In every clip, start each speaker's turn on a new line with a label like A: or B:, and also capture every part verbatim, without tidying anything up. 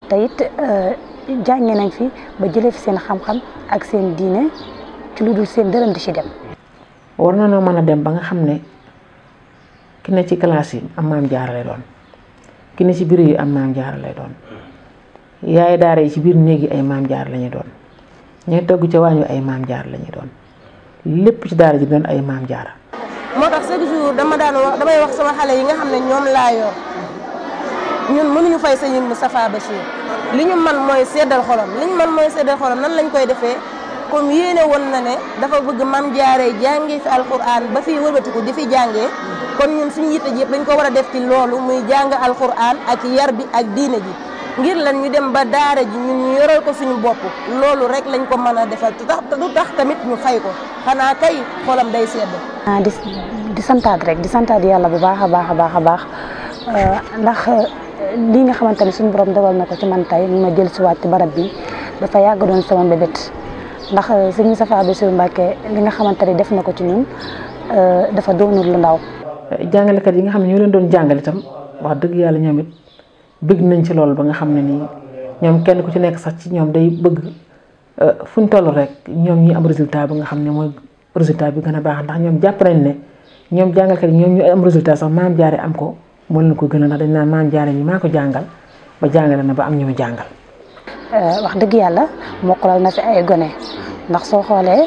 A: te it jàngee nañ fi ba jëlee fi seen xam-xam ak seen diine ci lu dul seen dërëm di ci dem.
B: war na noo mën a dem ba nga xam ne ki ne ci classe yi am maam jaara lay doon ki ne ci bureau yi am maam jaara lay doon yaay daara yi ci biir néeg yi ay maam jaara lañuy doon ñooy togg ca waañu ay maam jaara lañuy doon lépp ci daara ji doon ay maam jaara.
C: moo tax chaque jour dama daan wax damay wax sama xale yi nga xam ne ñoom laa yor ñun mënuñu fay Sëñ Moustapha Bachir li ñu man mooy seddal xolam li ñu man mooy seddal xolam nan lañ koy defee comme yéene woon na ne dafa bëgg maam jaare jàngee fi alquran ba fii wëlbatiku di fi jàngee kon ñun suñu yitte ji yëpp dañ ko war a def ci loolu muy jàng alquran ak yar bi ak diine ji ngir lan ñu dem ba daara ji ñun ñu yoral ko suñu bopp loolu rek lañ ko mën a defal te tax du tax tamit ñu fay ko xanaa kay xolam day sedd.
A: ah di di santaat rek di santaat yàlla bu baax a baax a baax a baax ndax lii nga xamante ne suñu borom dogal na ko ci man tey ma jël si waat ci barab bi dafa yàgg doon sama mbébét ndax sëñ Moustapha Bassirou Mbacké li nga xamante ne def na ko ci ñun dafa doonul lu ndaw.
B: jàngalekat yi nga xam ne ñoo leen doon jàngal itam wax dëgg yàlla ñoom it bëgg nañ ci loolu ba nga xam ne nii ñoom kenn ku ci nekk sax ci ñoom day bëgg fu ñu toll rek ñoom ñi am résultat ba nga xam ne mooy résultat bi gën a baax ndax ñoom jàpp nañ ne ñoom jàngalkat yi ñoom ñu am résultat sax maam jaare am ko moo leen ko gën a ndax dañ naan maam jaare ñi maa ko jàngal ba jàngale na ba am ñu mu jàngal.
A: wax dëgg yàlla mokkalal na fi ay gone ndax soo xoolee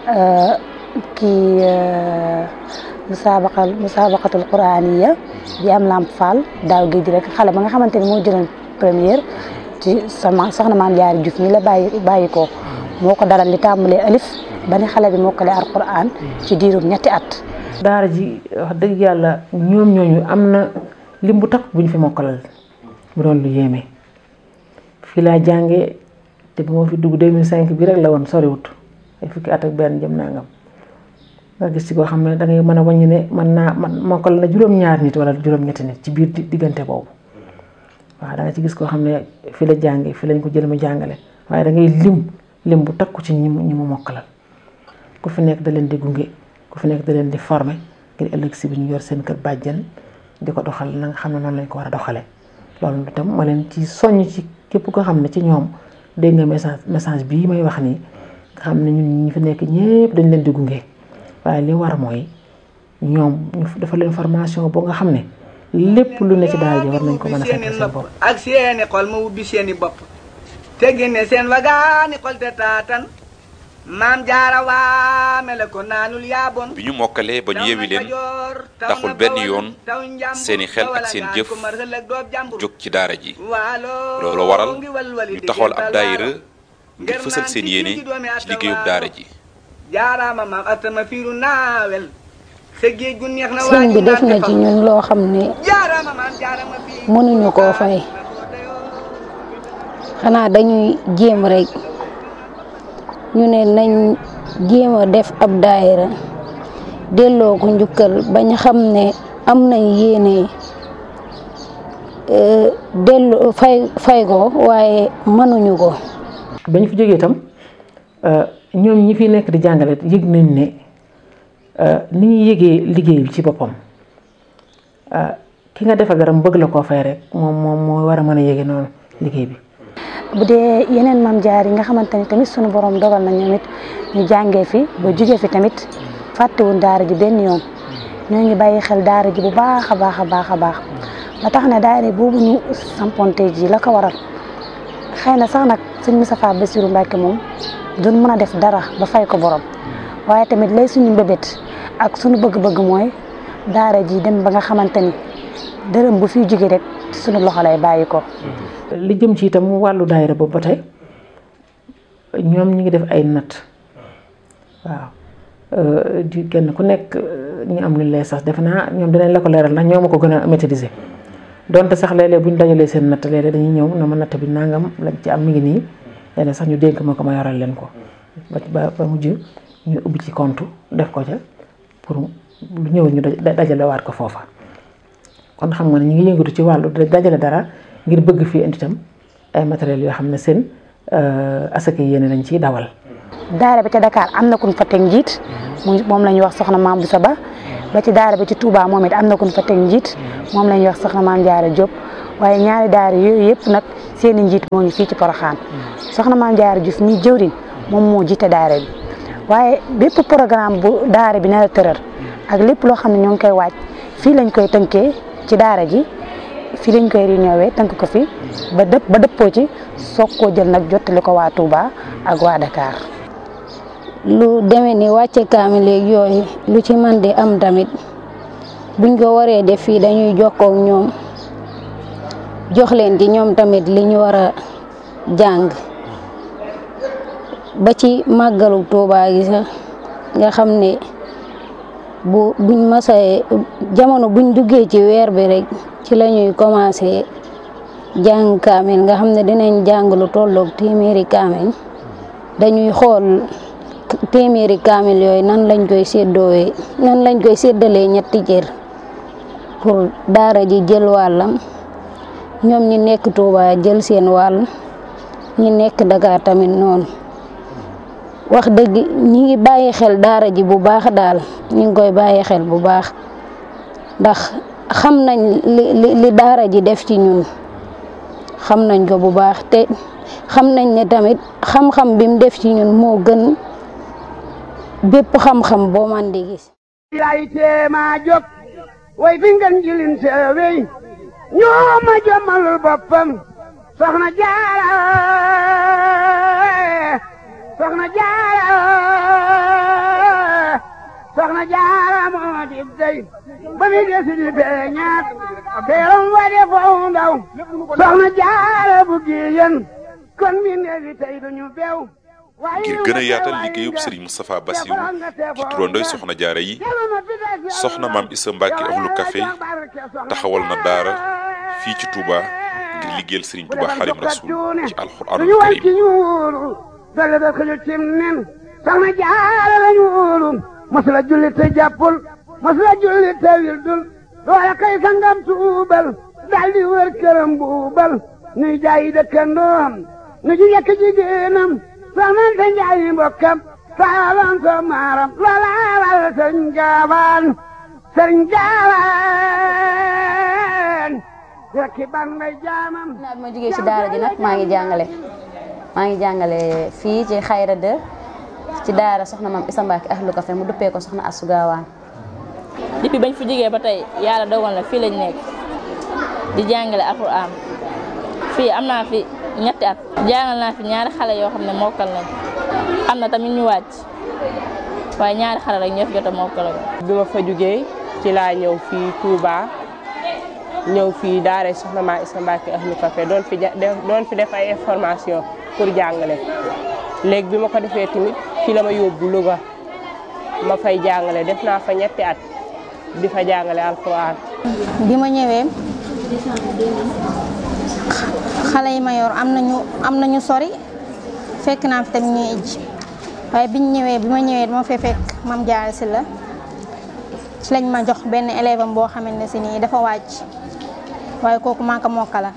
A: kii musaabaqal musaabaqatul quraaniya bi am Lamp Fall daaw géej rek xale ba nga xamante ni moo jëloon première ci sama soxna maam Jaara Juuf mi la bàyyi bàyyi ko moo ko dalal li tàmbalee alif ba ni xale bi mokkalee alquran ci diirum ñetti at.
B: daara ji wax dëgg yàlla ñoom ñooñu am na lim bu takk bu ñu fi mokkalal mu doon lu yéeme fii laa jàngee te bu ma fi dugg deux mille cinq bi rek la woon soriwut ay fukki at ak benn jëm nangam nga gis ci koo xam ne dangay mën a wàññi ne mën naa man mokkal na juróom-ñaar nit wala juróom-ñetti nit ci biir diggante boobu waaw da nga ci gis koo xam ne fi la jàngee fi lañ ko jël mu jàngale waaye da ngay lim lim bu takku ci ñi mu ñi mu mokkalal ku fi nekk da leen di gunge ku fi nekk da leen di former ngir ëllëg si bi ñu yor seen kër bàjjen di ko doxal na nga xam ne noonu lañ ko war a doxalee loolu itam ma leen ci soññ ci képp koo xam ne ci ñoom dégg nga message message bii may wax nii nga xam ne ñun ñi fi nekk ñépp dañ leen di gunge waaye li war mooy ñoom ñu dafa leen formation boo nga xam ne lépp lu ne ci daal ji war nañ ko mën a fekk seen bopp
D: ak seeni xol ma ubbi seeni bopp te génne seen wagaani xol te taatan maam jaara waame la ko naanul yaaboon
E: bi ñu mokkalee ba ñu yewi leen taxul benn yoon seeni xel ak seen jëf jóg ci daara ji loolu waral ñu taxawal ab daayira ngir fësal seen yéene ci liggéeyub daara ji
D: jaaraama maam atama fiiru naawel sa géej gu neex na
A: sëñ bi def na ci ñun loo xam ne mënuñu koo fay xanaa dañuy jéem rek ñu ne nañ jéem a def ab daayira delloo ko njukkal bañ xam ne am nañ yéene delloo fay fay ko waaye mënuñu ko.
B: bañ fi jógee itam ñoom ñi fi nekk di jàngale yëg nañ ne ni ñuy yëgee liggéey bi ci boppam ki nga defal dara mu bëgg la koo fay rek moom moom moo war a mën a yëgee noonu liggéey bi.
A: bu dee yeneen maam jaar yi nga xamante ni tamit sunu borom dogal na ñoom it ñu jàngee fi ba jugee fi tamit fàttewuñ daara ji benn yoon ñoo ngi bàyyi xel daara ji bu baax a baax a baax a baax ba tax na daara boobu ñu samponte ji la ko waral xëy na sax nag sëñ Moustapha Bassirou Mbacké moom duñ mën a def dara ba fay ko borom waaye tamit lay suñu mbébét ak suñu bëgg-bëgg mooy daara ji dem ba nga xamante ni dërëm bu fiy jóge rek suñu loxo lay bàyyi ko.
B: li jëm ci itam wàllu daayira boobu ba tey ñoom ñu ngi def ay natt waaw di kenn ku nekk ñu am lu lay sax defe naa ñoom dinañ la ko leeral ndax ñoo ma ko gën a maîtriser donte sax léeg-léeg bu ñu dajalee seen natt léeg-léeg dañuy ñëw na ma natt bi nangam lañ ci am mi ngi nii léeg-léeg sax ñu dénk ma ko ma yoral leen ko ba ba mujj ñu ubbi ci compte def ko ca pour lu ñëw ñu dajale waat ko foofa kon xam nga ne ñu ngi yëngatu ci wàllu dajale dara ngir bëgg fii indi itam ay matériels yoo xam ne seen asaka yéene lañ ciy dawal.
A: daara bi ca Dakar am na kuñ fa teg njiit moom la ñuy wax soxna Maam Boussa Ba ba ci daara bi ci Touba moom it am na kuñ fa teg njiit moom la ñuy wax soxna Maam Jaara Diop waaye ñaari daara yooyu yëpp nag seeni njiit moo ngi fii ci Porokhane soxna Maam Jaara Juuf ñi jëwriñ moom moo jiite daara bi waaye bépp programme bu daara bi nar a tëral ak lépp loo xam ne ñoo ngi koy waaj fii lañ koy tënkee ci daara ji fii lañ koy réunion tënk ko fi ba dëpp ba dëppoo ci soog koo jël nag jottali ko waa Touba ak waa Dakar.
F: lu demee ni wàcce kaamil léegi yooyu lu ci man di am tamit buñ ko waree def fii dañuy jokkoo ak ñoom jox leen ci ñoom tamit li ñu war a jàng ba ci màggalu Touba gi sax nga xam ne bu buñ masee jamono buñ duggee ci weer bi rek ci la ñuy commencé jàng kaamil nga xam ne dinañ jàng lu tolloog téeméeri kaamil dañuy xool téeméeri kaamil yooyu nan lañ koy séddoowee nan lañ koy séddalee ñetti cër pour daara ji jël wàllam ñoom ñi nekk Touba jël seen wàll ñi nekk Dakar tamit noonu wax dëgg ñi ngi bàyyi xel daara ji bu baax daal ñi ngi koy bàyyi xel bu baax ndax xam nañ li li daara ji def ci ñun xam nañ ko bu baax te xam nañ ne tamit xam-xam bi mu def ci ñun moo gën bépp xam-xam boo man di gis.
G: lay teema jóg way fi ngeen jilin seewey ñoo ma jommalul boppam soxna Jaara soxna Jaara soxna Jaara moo di dey ba mi desi di beñaat teeram wa de foo ndaw soxna Jaara bu giyen kon mi neefi tey duñu beew
E: ngir gën a yaatal liggéeyub Serigne Moustapha Bassirou ci turandoy soxna jaara yi soxna Maam Issa Mbacke Ahlu Café taxawal na daara fii ci Touba ngir liggéeyal Serigne Touba Xaadimu Rasuul ci alxuraanul karim
G: dale da xëju cim nen soxna jaara lañu wóolu masula julli te jàppul masula julli te wildul loola kay sangam tuubal daldi wër këram buubal nuy jaayi dëkkandoom nu ji yekk jigéenam soxnante njaayi mbokkam saalam so maaram loola wal sëriñ gaawaan sëriñ gaawaan rekki ban may jaamam
H: naa bi ma jógee ci daara ji nag maa ngi jàngale maa ngi jàngale fii ci Xayra de ci daara soxna Maam Issa Mbacke Ahlu Café mu duppee ko soxna Astou Gawane.
I: depuis bañ fi jógee ba tey yàlla dogal na fii lañ nekk di jàngale alxuraan fii am naa fi ñetti at jàngal naa fi ñaari xale yoo xam ne mokkal nañ am na tamit ñu wàcc waaye ñaari xale rek ñoo fi jot a mokkal.
J: bi ma fa jógee ci laa ñëw fii Touba ñëw fii daara soxna Maam Issa Mbacke Ahlu Café doon fi doon fi def ay information pour jàngale léegi bi ma ko defee tamit fii la ma yóbbu Louga ma fay jàngale def naa fa ñetti at di fa jàngale alxuraan.
F: bi ma ñëwee xale yi ma yor am nañu am nañu sori fekk naa fi tamit ñuy ijj waaye biñ ñëwee bi ma ñëwee dama fee fekk Mame Diarra Sylla ci lañ ma jox benn élève am boo xamante ne si nii dafa wàcc waaye kooku maa ko mokkala.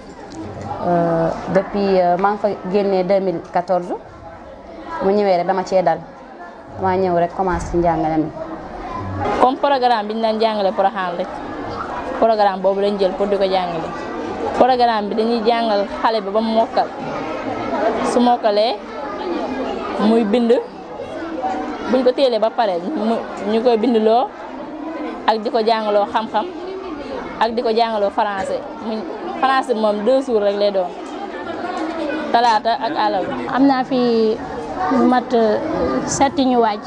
H: depuis maa ngi fa génnee deux mille quatorze mu ñëwee rek dama cee dal dama ñëw rek commencé ci njàngale mi.
I: comme programme bi ñu daan jàngale Porokhane rek programme boobu lañ jël pour di ko jàngale programme bi dañuy jàngal xale bi ba mu mokkal su mokkalee muy bind buñ ko téelee ba pare ñu koy bindloo ak di ko jàngaloo xam-xam ak di ko jàngaloo français mu français moom deux jours rek lay doon talaata ak àllarba.
F: am naa fi lu mat sept ñu wàcc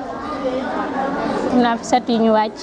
F: am naa fi sept ñu wàcc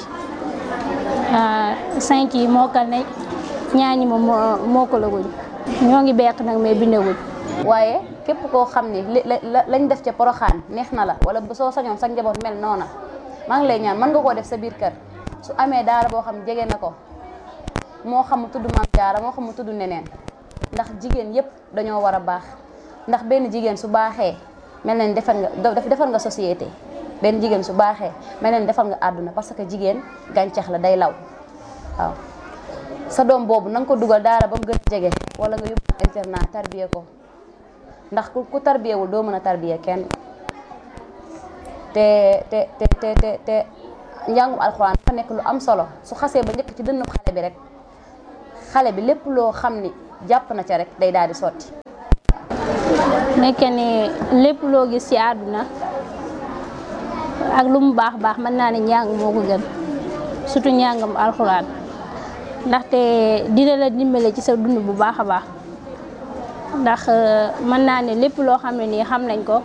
F: cinq yi mokkal nañ ñaar ñi moom mokkalaguñ ñoo ngi beq nag mais bindaguñ.
H: waaye képp koo xam ni lañ def ca Porokhane neex na la wala soo sañoon sa njaboot mel noona maa ngi lay ñaan mën nga koo def sa biir kër su amee daara boo xam jege na ko moo xam mu tudd Maam Jaara moo xam mu tudd neneen ndax jigéen yépp dañoo war a baax ndax benn jigéen su baaxee mel na ni defar nga defar nga société benn jigéen su baaxee mel na ni defar nga àdduna parce que jigéen gàncax la day law waaw sa doom boobu na nga ko dugal daara ba mu gën a jege wala nga yóbbu internat tarbiye ko ndax ku tarbiyewul doo mën a tarbiye kenn te te te te te te njàngum alxuraan dafa nekk lu am solo su xasee ba njëkk ci dënnu xale bi rek xale bi lépp loo xam ni jàpp na ca rek day daal di sotti.
I: nekk ni lépp loo gis ci àdduna ak lu mu baax baax mën naa ne njàng moo ko gën surtout njàngam alxuraan ndaxte dina la dimbale ci sa dund bu baax a baax ndax mën naa ne lépp loo xam ne nii xam nañ ko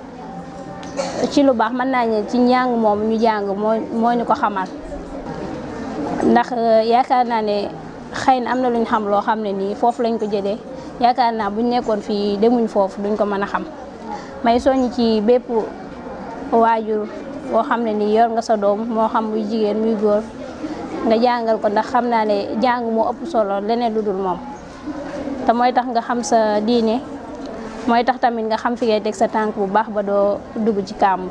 I: ci lu baax mën naa ne ci njàng moom ñu jàng moo moo ñu ko xamal ndax yaakaar naa ne xëy na am na lu ñu xam loo xam ne nii foofu lañ ko jëlee yaakaar naa buñ nekkoon fii demuñ foofu duñ ko mën a xam may soññ ci bépp waajur boo xam ne nii yor nga sa doom moo xam muy jigéen muy góor nga jàngal ko ndax xam naa ne jàng moo ëpp solo leneen lu dul moom te mooy tax nga xam sa diine mooy tax tamit nga xam fi ngay teg sa tànk bu baax ba doo dugg ci kàmb.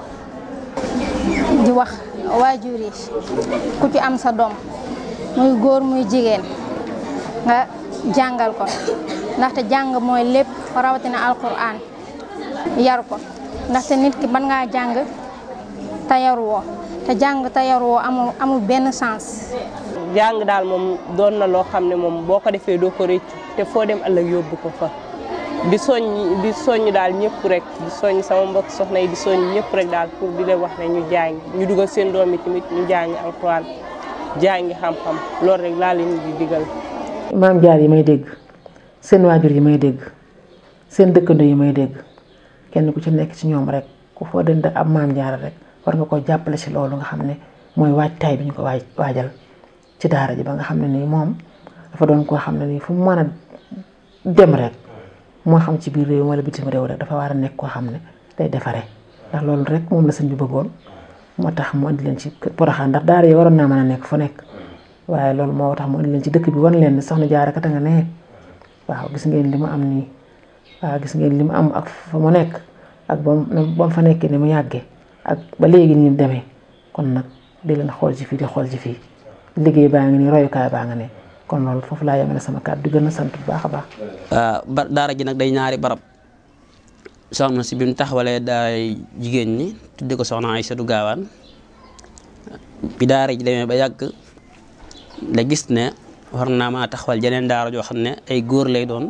K: di wax waajur yi ku ci am sa doom muy góor muy jigéen nga jàngal ko ndaxte jàng mooy lépp rawatina alquran yar ko ndaxte nit ki mën ngaa jàng te yaruwoo te jàng te yaruwoo amul amul benn sens.
J: jàng daal moom doon na loo xam ne moom boo ko defee doo ko rëccu te foo dem ëllëg yóbbu ko fa di soññ di soññ daal ñëpp rek di soññ sama mbokk soxna yi di soññ ñëpp rek daal pour di leen wax ne ñu jàng ñu dugal seen doom yi tamit ñu jàng alxuraan jàngi xam-xam loolu rek laa leen di digal.
B: maam jaar yi may dégg seen waajur yi may dégg seen dëkkandoo yi may dégg kenn ku ci nekk ci ñoom rek ku foo dënd ab maam jaar rek war nga ko jàppale ci loolu nga xam ne mooy waajtaay bi ñu ko waaj waajal ci daara ji ba nga xam ne nii moom dafa doon koo xam ne nii fu mu mën a dem rek moo xam ci biir réew wala bitim réew rek dafa war a nekk koo xam ne day defaree ndax loolu rek moom la sëñ bi bëggoon moo tax mu indi leen ci Porokhane ndax daara yi waroon naa mën a nekk fu nekk waaye loolu moo tax mu indi leen ci dëkk bi wan leen ne soxna Jaara kat a nga ne waaw gis ngeen li mu am nii waaw gis ngeen li mu am ak fa mu nekk ak ba mu fa nekkee ni mu yàggee ak ba léegi nii demee kon nag di leen xool ci fii di xool ci fii liggéey baa ngi nii royukaay baa nga ne kon loolu foofu laa yemale sama kàddu di gën a sant bu baax a baax.
L: ba daara ji nag day ñaari barab soxna si bi mu taxawalee daay jigéen ñi tudde ko soxna Aysatu Gaawaan bi daara ji demee ba yàgg la gis ne war naa maa taxawal jeneen daara joo xam ne ay góor lay doon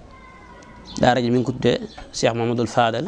L: daara ji mi ngi ko tuddee Cheikh Mamadou Fadal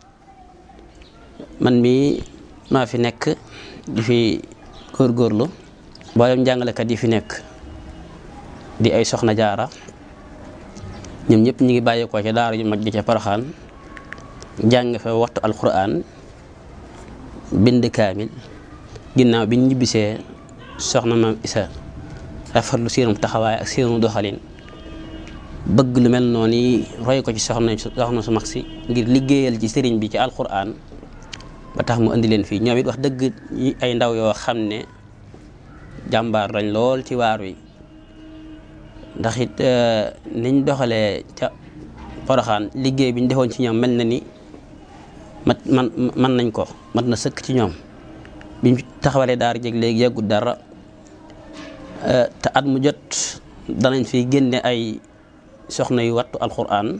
L: man mii maa fi nekk di fi góorgóorlu mboolem jàngalekat yi fi nekk di ay soxna jaara ñoom ñëpp ñu ngi bàyyeekoo ca daara ju mag ji ca Porokhane jàng fa waxtu alquran bind kaamil ginnaaw bi ñu ñibbisee soxna maam Isa rafetlu seenu taxawaay ak seenu doxalin bëgg lu mel noonu yi roy ko ci soxna soxna su mag si ngir liggéeyal ci sëriñ bi ci alquran ba tax mu indi leen fii ñoom it wax dëgg ay ndaw yoo xam ne jàmbaar lañ lool ci waar wi ndax it niñ doxalee ca Porokhane liggéey bi ñu defoon ci ñoom mel na ni mat man man nañ ko mat na sëkk ci ñoom biñ taxawalee daara jeg léegi yàggut dara te at mu jot danañ fi génne ay soxna yu wattu alquran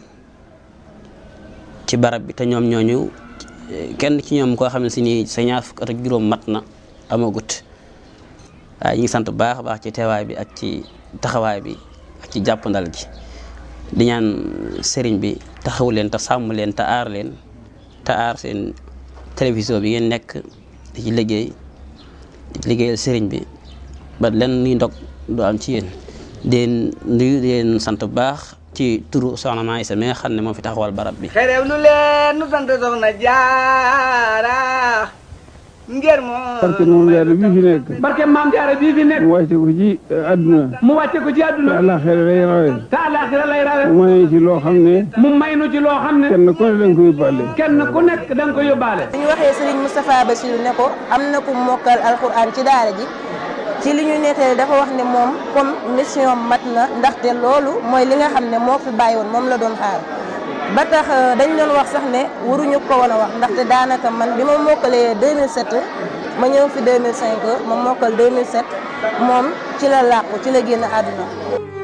L: ci barab bi te ñoom ñooñu kenn ci ñoom koo xam ne si nii sa ñaar fukk at ak juróom mat na amagut waaye ñu ngi sant bu baax a baax ci teewaay bi ak ci taxawaay bi ak ci jàppandal gi di ñaan sëriñ bi taxawu leen te sàmm leen te aar leen te aar seen télévision bi ngeen nekk di ci liggéey di ci liggéeyal sëriñ bi ba len ni ndog du am ci yéen den nuyu di leen sant bu baax ci turu soxna Maam Isa mi nga xam ne moo fi taxawal barab bi
D: xerew lu leen nu sant soxna Jaara ngir moo
M: barke Maam Jaara bii fi nekk
N: barke Maam Jaara bii fi nekk
M: mu wàcce ko ci àdduna
N: mu wàcce ko ci àdduna
M: te àllaaxira lay rawe
N: te àllaaxira lay rawe
M: mu may ci loo xam ne
N: mu may nu ci loo xam ne
M: kenn ku ne da nga ko yóbbaale
N: kenn ku nekk da nga ko yóbbaale
C: bu ñu waxee Serigne Moustapha Bassirou ne ko am na ku mokkal alxuraan ci daara ji ci li ñu nettali dafa wax ne moom comme mission mat na ndaxte loolu mooy li nga xam ne moo fi bàyyi woon moom la doon xaar ba tax dañ doon wax sax ne waruñu ko woon a wax ndaxte daanaka man bi ma mokkalee deux mille sept ma ñëw fi deux mille cinq ma mokkal deux mille sept moom ci la làqu ci la génn àdduna